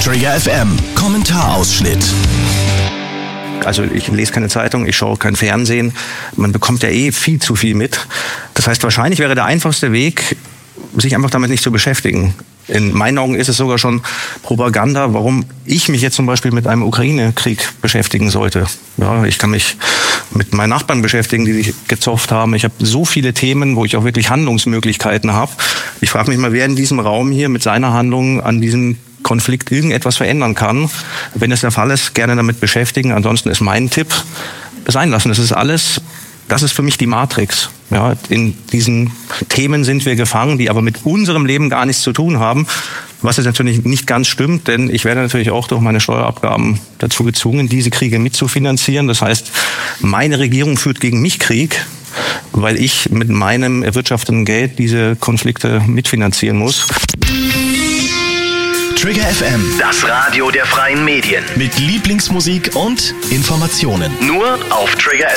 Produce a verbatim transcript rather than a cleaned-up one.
Trigger F M, Kommentarausschnitt. Also ich lese keine Zeitung, ich schaue kein Fernsehen. Man bekommt ja eh viel zu viel mit. Das heißt, wahrscheinlich wäre der einfachste Weg, sich einfach damit nicht zu beschäftigen. In meinen Augen ist es sogar schon Propaganda, warum ich mich jetzt zum Beispiel mit einem Ukraine-Krieg beschäftigen sollte. Ja, ich kann mich mit meinen Nachbarn beschäftigen, die sich gezofft haben. Ich habe so viele Themen, wo ich auch wirklich Handlungsmöglichkeiten habe. Ich frage mich mal, wer in diesem Raum hier mit seiner Handlung an diesem Konflikt irgendetwas verändern kann. Wenn es der Fall ist, gerne damit beschäftigen. Ansonsten ist mein Tipp, sein lassen. Das ist alles, das ist für mich die Matrix. Ja, in diesen Themen sind wir gefangen, die aber mit unserem Leben gar nichts zu tun haben. Was jetzt natürlich nicht ganz stimmt, denn ich werde natürlich auch durch meine Steuerabgaben dazu gezwungen, diese Kriege mitzufinanzieren. Das heißt, meine Regierung führt gegen mich Krieg, weil ich mit meinem erwirtschafteten Geld diese Konflikte mitfinanzieren muss. Trigger F M, Das Radio der freien Medien. mit Lieblingsmusik und Informationen. Nur auf Trigger